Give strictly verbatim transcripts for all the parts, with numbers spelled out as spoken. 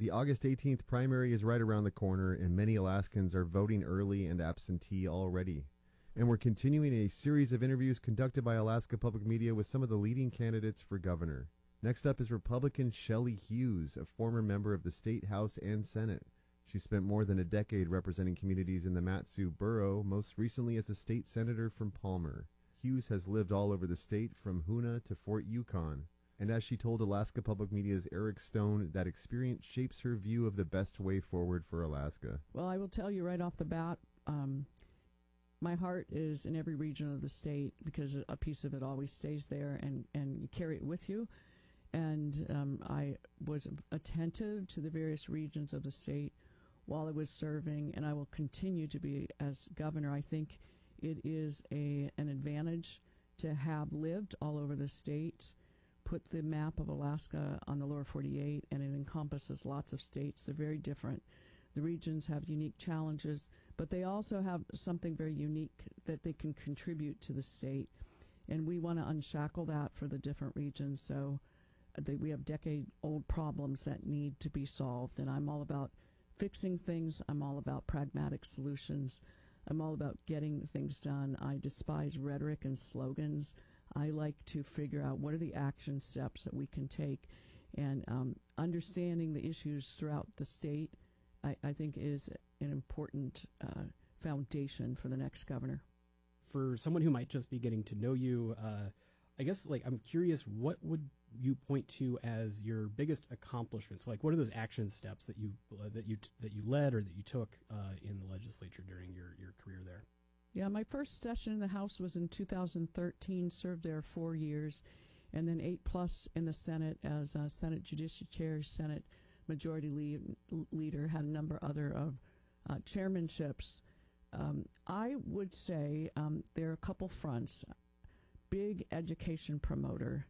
The August eighteenth primary is right around the corner, and many Alaskans are voting early and absentee already. And we're continuing a series of interviews conducted by Alaska Public Media with some of the leading candidates for governor. Next up is Republican Shelley Hughes, a former member of the State House and Senate. She spent more than a decade representing communities in the Mat-Su borough, most recently as a state senator from Palmer. Hughes has lived all over the state, from Hoonah to Fort Yukon. And as she told Alaska Public Media's Eric Stone, that experience shapes her view of the best way forward for Alaska. Well, I will tell you right off the bat, um, my heart is in every region of the state, because a piece of it always stays there, and, and you carry it with you. And um, I was attentive to the various regions of the state while I was serving, and I will continue to be as governor. I think it is a an advantage to have lived all over the state. Put the map of Alaska on the lower forty-eight, and it encompasses lots of states. They're very different. The regions have unique challenges, but they also have something very unique that they can contribute to the state. And we want to unshackle that for the different regions. So they, we have decade-old problems that need to be solved. And I'm all about fixing things. I'm all about pragmatic solutions. I'm all about getting things done. I despise rhetoric and slogans. I like to figure out what are the action steps that we can take, and um, understanding the issues throughout the state, I, I think, is an important uh, foundation for the next governor. For someone who might just be getting to know you, uh, I guess, like, I'm curious, what would you point to as your biggest accomplishments? Like, what are those action steps that you uh, that you that you led or that you took uh, in the legislature during your, your career there? Yeah, my first session in the House was in two thousand thirteen, served there four years, and then eight plus in the Senate as uh, Senate Judiciary Chair, Senate Majority lead, Leader, had a number other of uh, chairmanships. Um, I would say um, there are a couple fronts. Big education promoter.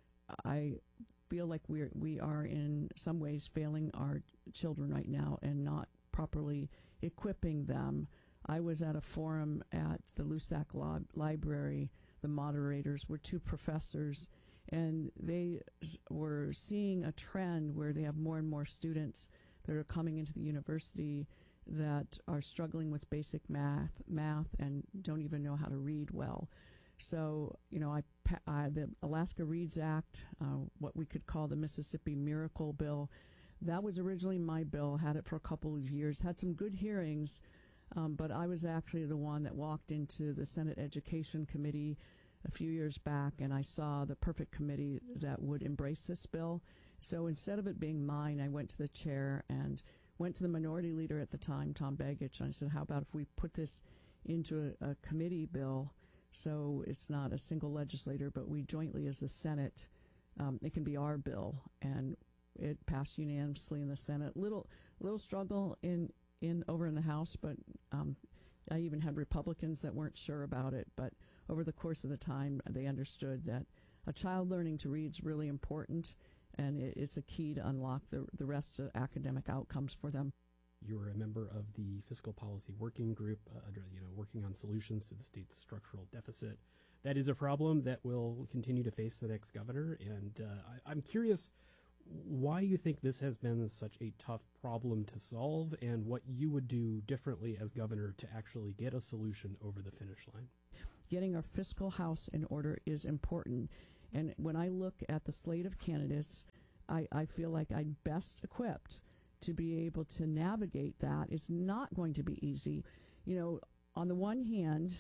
I feel like we're, we are in some ways failing our children right now and not properly equipping them. I was at a forum at the Lusac Lab- Library. The moderators were two professors, and they were seeing a trend where they have more and more students that are coming into the university that are struggling with basic math, math, and don't even know how to read well. So, you know, I, I the Alaska Reads Act, uh, what we could call the Mississippi Miracle Bill, that was originally my bill. Had it for a couple of years, had some good hearings. Um, but I was actually the one that walked into the Senate Education Committee a few years back, and I saw the perfect committee that would embrace this bill. So instead of it being mine, I went to the chair and went to the minority leader at the time, Tom Begich, and I said, how about if we put this into a, a committee bill so it's not a single legislator, but we jointly as the Senate, um, it can be our bill. And it passed unanimously in the Senate. Little, little struggle in in over in the House, but um, I even had Republicans that weren't sure about it. But over the course of the time, they understood that a child learning to read is really important, and it, it's a key to unlock the, the rest of academic outcomes for them. You were a member of the Fiscal Policy Working Group, uh, you know, working on solutions to the state's structural deficit. That is a problem that will continue to face the next governor, and uh, I, I'm curious why you think this has been such a tough problem to solve, and what you would do differently as governor to actually get a solution over the finish line. Getting our fiscal house in order is important. And when I look at the slate of candidates, I, I feel like I'm best equipped to be able to navigate that. It's not going to be easy. You know, on the one hand,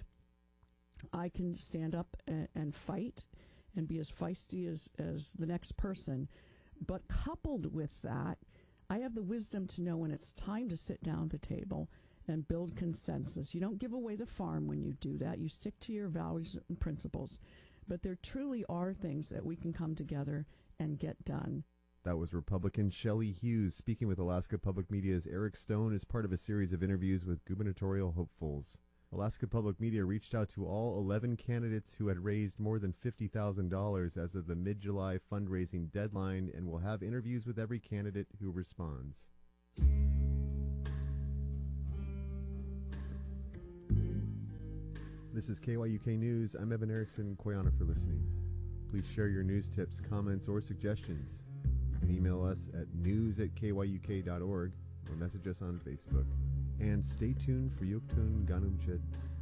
I can stand up and, and fight and be as feisty as, as the next person. But coupled with that, I have the wisdom to know when it's time to sit down at the table and build consensus. You don't give away the farm when you do that. You stick to your values and principles. But there truly are things that we can come together and get done. That was Republican Shelley Hughes speaking with Alaska Public Media's Eric Stone as part of a series of interviews with gubernatorial hopefuls. Alaska Public Media reached out to all eleven candidates who had raised more than fifty thousand dollars as of the mid-July fundraising deadline, and will have interviews with every candidate who responds. This is K Y U K News. I'm Evan Erickson. Koyana for listening. Please share your news tips, comments, or suggestions. You can email us at news at k y u k dot org or message us on Facebook. And stay tuned for Yoktun Ganumchit